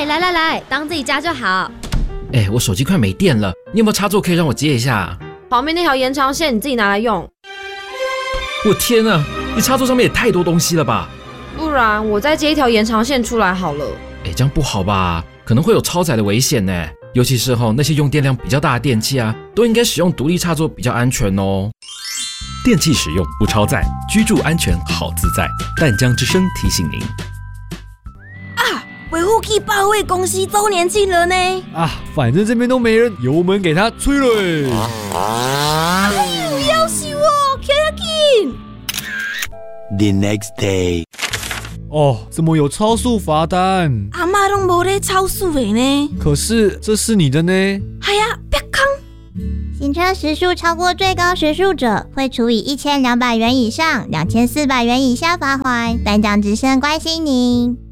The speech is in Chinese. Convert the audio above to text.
来，当自己家就好。 我手机快没电了，你有没有插座可以让我接一下？ 旁边那条延长线你自己拿来用。 我天啊，你插座上面也太多东西了吧？ 不然我再接一条延长线出来好了。 这样不好吧？可能会有超载的危险呢。尤其是那些用电量比较大的电器啊，都应该使用独立插座比较安全哦。 电器使用不超载，居住安全好自在。淡江之声提醒您。 维护器报会公司周年庆了呢！ 反正这边都没人，油门给他吹了。 要死我，开紧 The next day， 怎么有超速罚单？ 阿嬷都没在超速的呢。 可是这是你的呢。 哎呀，别扛！ 行车时速超过最高时速者，会处以1200元以上2400元以下罚锾。淡江之声关心您。